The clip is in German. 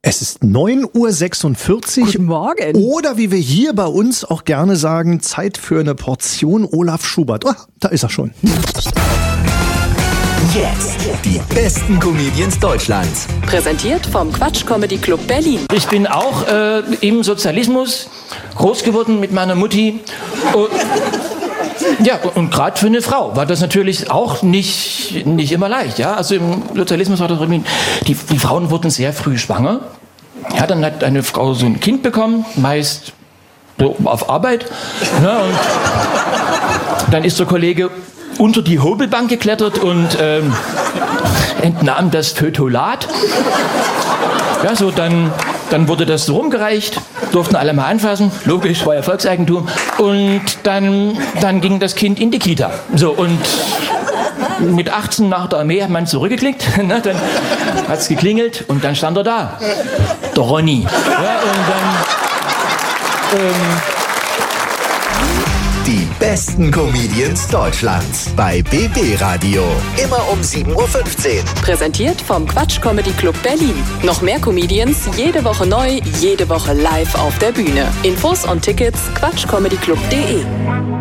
Es ist 9:46 Uhr. Guten Morgen. Oder wie wir hier bei uns auch gerne sagen, Zeit für eine Portion Olaf Schubert. Oh, da ist er schon. Jetzt die besten Comedians Deutschlands. Präsentiert vom Quatsch Comedy Club Berlin. Ich bin auch im Sozialismus groß geworden mit meiner Mutti. Ja, und gerade für eine Frau war das natürlich auch nicht immer leicht. Ja? Also im Sozialismus war das irgendwie, die Frauen wurden sehr früh schwanger. Ja, dann hat eine Frau so ein Kind bekommen, meist so auf Arbeit. Ja, und dann ist der Kollege unter die Hobelbank geklettert und entnahm das Fötulat. Ja, so dann wurde das so rumgereicht, durften alle mal anfassen, logisch, war ja Volkseigentum. Und dann ging das Kind in die Kita. So, und mit 18 nach der Armee hat man zurückgeklickt, ne, dann hat es geklingelt und dann stand er da, der Ronny. Ja, und dann... Die besten Comedians Deutschlands bei BB Radio. Immer um 7:15 Uhr. Präsentiert vom Quatsch Comedy Club Berlin. Noch mehr Comedians, jede Woche neu, jede Woche live auf der Bühne. Infos und Tickets quatschcomedyclub.de.